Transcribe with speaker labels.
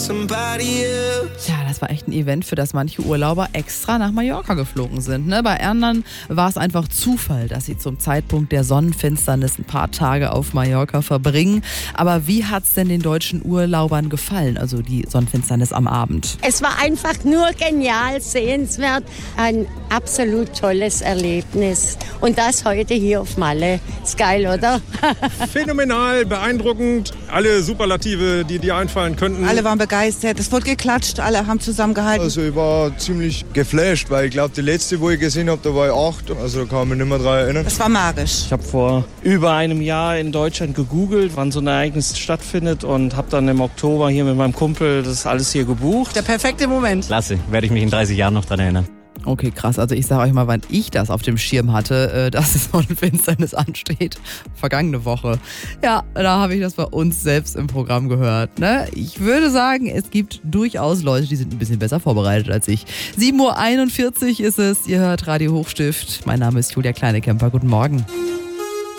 Speaker 1: somebody else.
Speaker 2: Ja, das war echt ein Event, für das manche Urlauber extra nach Mallorca geflogen sind. Ne? Bei anderen war es einfach Zufall, dass sie zum Zeitpunkt der Sonnenfinsternis ein paar Tage auf Mallorca verbringen. Aber wie hat es denn den deutschen Urlaubern gefallen, also die Sonnenfinsternis am Abend?
Speaker 3: Es war einfach nur genial, sehenswert, ein absolut tolles Erlebnis. Und das heute hier auf Malle. Ist geil, oder?
Speaker 4: Phänomenal, beeindruckend, alle Superlative, die dir einfallen könnten.
Speaker 5: Alle waren begeistert, es wurde geklatscht, alle haben zusammengehalten.
Speaker 6: Also ich war ziemlich geflasht, weil ich glaube, die letzte, wo ich gesehen habe, da war ich 8. Also da kann ich mich nicht mehr dran erinnern.
Speaker 5: Es war magisch.
Speaker 7: Ich habe vor über einem Jahr in Deutschland gegoogelt, wann so ein Ereignis stattfindet und habe dann im Oktober hier mit meinem Kumpel das alles hier gebucht.
Speaker 5: Der perfekte Moment.
Speaker 8: Klasse, werde ich mich in 30 Jahren noch dran erinnern.
Speaker 2: Okay, krass. Also ich sage euch mal, wann ich das auf dem Schirm hatte, dass es Sonnenfinsternis ansteht. Vergangene Woche. Ja, da habe ich das bei uns selbst im Programm gehört. Ne? Ich würde sagen, es gibt durchaus Leute, die sind ein bisschen besser vorbereitet als ich. 7:41 Uhr ist es. Ihr hört Radio Hochstift. Mein Name ist Julia Kleinekemper. Guten Morgen.